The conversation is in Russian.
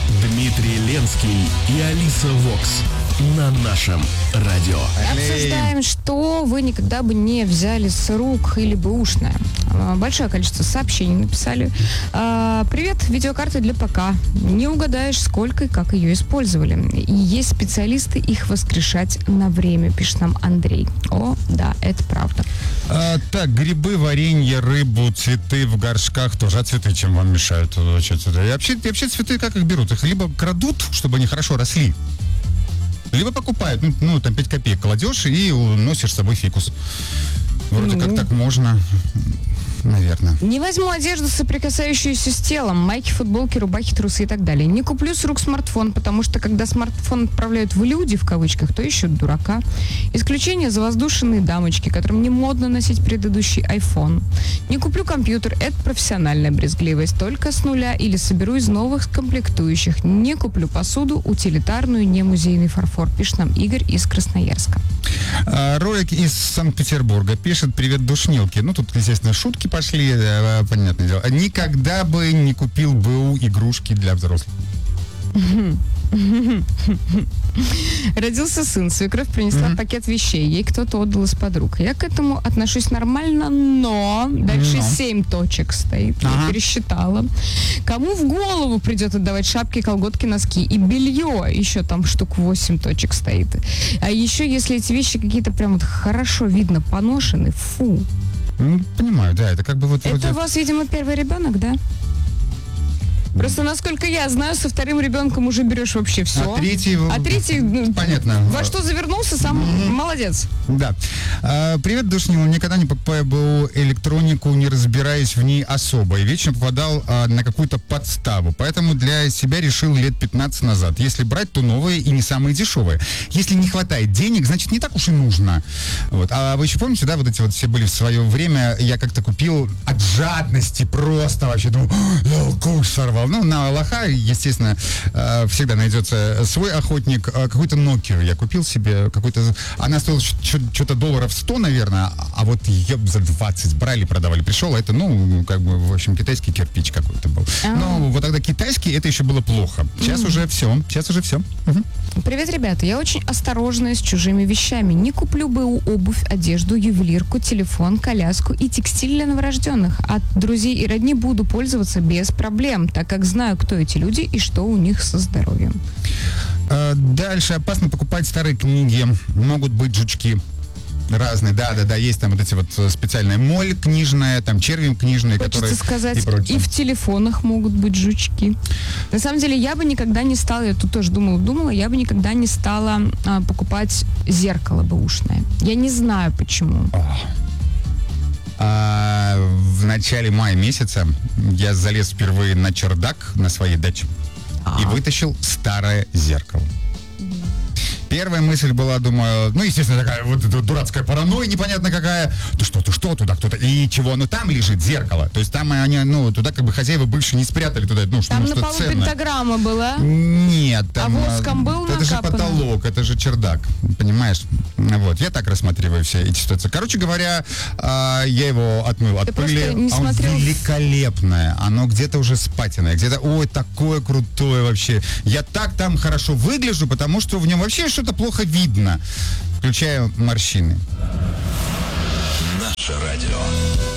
Дмитрий Ленский и Алиса Вокс на нашем радио. Обсуждаем, что вы никогда бы не взяли с рук или бэушное. Большое количество сообщений написали. Привет, видеокарты для ПК. Не угадаешь, сколько и как ее использовали. И есть специалисты их воскрешать на время, пишет нам Андрей. О, да, это правда. Так, грибы, варенье, рыбу, цветы в горшках тоже. А цветы чем вам мешают? И вообще цветы как их берут? Их либо крадут, чтобы они хорошо росли, либо покупают. Там 5 копеек кладешь и уносишь с собой фикус. Вроде как так можно, наверное. Не возьму одежду, соприкасающуюся с телом. Майки, футболки, рубахи, трусы и так далее. Не куплю с рук смартфон, потому что когда смартфон отправляют в люди, в кавычках, то ищут дурака. Исключение завоздушенные дамочки, которым не модно носить предыдущий iPhone. Не куплю компьютер, это профессиональная брезгливость. Только с нуля или соберу из новых комплектующих. Не куплю посуду, утилитарную, не музейный фарфор, пишет нам Игорь из Красноярска. Ролик из Санкт-Петербурга пишет: привет, душнилки. Тут, естественно, шутки пошли, понятное дело. Никогда бы не купил БУ игрушки для взрослых. Родился сын, свекровь принесла пакет вещей, ей кто-то отдал из подруг. Я к этому отношусь нормально, но дальше 7 точек стоит, я пересчитала. Кому в голову придет отдавать шапки, колготки, носки и белье? Еще там штук 8 точек стоит. А еще, если эти вещи какие-то прям вот хорошо видно поношены, фу. Понимаю, да, это как бы вот вроде... Это у вас, видимо, первый ребенок, да? Просто, насколько я знаю, со вторым ребенком уже берешь вообще все. А третий понятно. Во что завернулся, сам молодец. Да. Привет, душнил. Никогда не покупаю БУ электронику, не разбираясь в ней особо. И вечно попадал на какую-то подставу. Поэтому для себя решил лет 15 назад. Если брать, то новые и не самые дешевые. Если не хватает денег, значит, не так уж и нужно. Вот. А вы еще помните, да, вот эти вот все были в свое время, я как-то купил от жадности просто вообще, думаю, куш сорвал. На лоха, естественно, всегда найдется свой охотник. Какую-то Nokia я купил себе, она стоила что-то долларов 100, наверное, а вот ее за 20 брали, продавали. Пришел, это, в общем, китайский кирпич какой-то был. Но вот тогда китайский, это еще было плохо. Сейчас уже все. Привет, ребята. Я очень осторожная с чужими вещами. Не куплю БУ обувь, одежду, ювелирку, телефон, коляску и текстиль для новорожденных. От друзей и родни буду пользоваться без проблем, так как знаю, кто эти люди и что у них со здоровьем. Дальше. Опасно покупать старые книги. Могут быть жучки. Разные, да, есть там вот эти вот специальные моль книжная, там черви книжные, которые... Хочется сказать, и в телефонах могут быть жучки. На самом деле, я бы никогда не стала, я тут тоже думала, я бы никогда не стала покупать зеркало бэушное. Я не знаю, почему. В начале мая месяца я залез впервые на чердак на своей даче и вытащил старое зеркало. Первая мысль была, думаю, естественно, такая вот дурацкая паранойя, непонятно какая. Ты что, туда кто-то, и чего, там лежит зеркало. То есть там они, туда как бы хозяева больше не спрятали туда, там что на полу ценное. Пентаграмма была? Нет, там... А воском был это же потолок, это же чердак, понимаешь? Вот, я так рассматриваю все эти ситуации. Короче говоря, я его отмыл от пыли, он великолепное, оно где-то уже спатиное, где-то, ой, такое крутое вообще. Я так там хорошо выгляжу, потому что в нем вообще что-то плохо видно, включая морщины. Наше радио.